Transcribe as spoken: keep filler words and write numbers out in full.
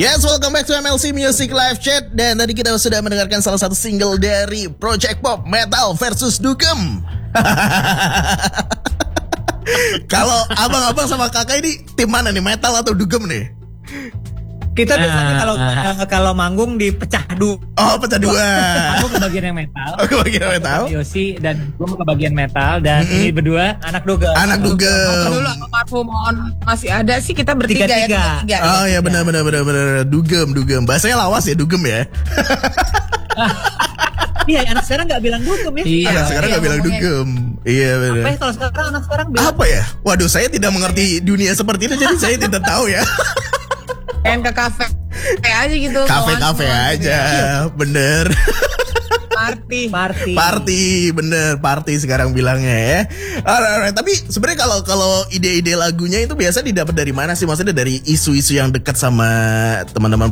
Yes, welcome back to M L C Music Live Chat. Dan tadi kita sudah mendengarkan salah satu single dari Project Pop, Metal versus Dugem. Kalau abang-abang sama kakak ini tim mana nih, Metal atau Dugem nih? Kita biasanya kalau uh, kalau manggung dipecah dua. Oh, pecah dua. Aku ke bagian yang metal. Oh, ke bagian yang metal. Yosi dan gue ke bagian metal dan mm-hmm. ini berdua anak Dugem. Anak Dugem. Dulu almarhum On masih ada sih, kita bertiga tiga, ya. tiga. Tiga, oh ya benar benar benar benar Dugem Dugem. Bahasanya lawas ya Dugem ya. Iya, anak sekarang nggak bilang Dugem ya. Iya, anak sekarang nggak bilang Dugem. Iya benar. Apa ya kalau sekarang anak sekarang bilang? Apa ya? Waduh, saya tidak mengerti dunia seperti itu, jadi saya tidak tahu ya. Pengen ke kafe kayak aja gitu. Kafe-kafe aja, bener. Party. Party. Party, bener. Party sekarang bilangnya ya. Alright, alright. Tapi sebenarnya kalau kalau ide-ide lagunya itu biasa didapat dari mana sih? Maksudnya dari isu-isu yang dekat sama teman-teman